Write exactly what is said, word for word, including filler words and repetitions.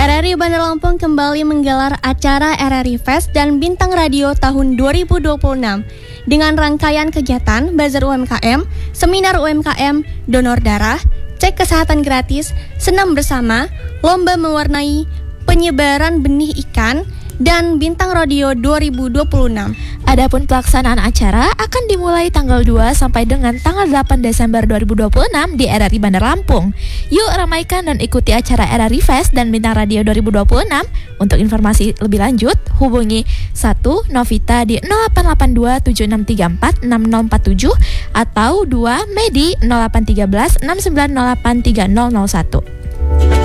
R R I Bandar Lampung kembali menggelar acara R R I Fest dan Bintang Radio tahun dua ribu dua puluh enam dengan rangkaian kegiatan Bazar U M K M, Seminar U M K M, Donor Darah, Cek Kesehatan Gratis, Senam Bersama, Lomba Mewarnai, Penyebaran Benih Ikan, dan Bintang Radio dua ribu dua puluh enam. Adapun pelaksanaan acara akan dimulai tanggal dua sampai dengan tanggal delapan Desember dua ribu dua puluh enam di R R I Bandar Lampung. Yuk ramaikan dan ikuti acara R R I Fest dan Bintang Radio dua ribu dua puluh enam. Untuk informasi lebih lanjut, hubungi satu Novita di nol delapan delapan dua tujuh enam tiga empat enam nol empat tujuh atau dua Medi nol delapan satu tiga enam sembilan nol delapan tiga nol nol satu.